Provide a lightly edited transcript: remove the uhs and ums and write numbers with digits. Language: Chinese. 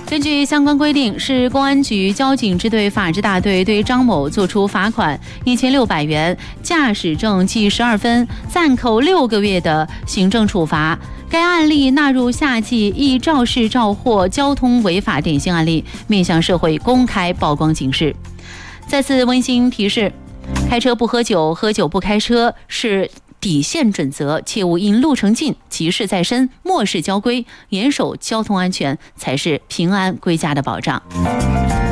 根据相关规定，市公安局交警支队法制大队对张某作出罚款1600元、驾驶证记12分、暂扣6个月的行政处罚。该案例纳入夏季易肇事肇祸交通违法典型案例，面向社会公开曝光警示。再次温馨提示：开车不喝酒，喝酒不开车是底线准则，切勿因路程近急事在身，漠视交规，严守交通安全才是平安归家的保障。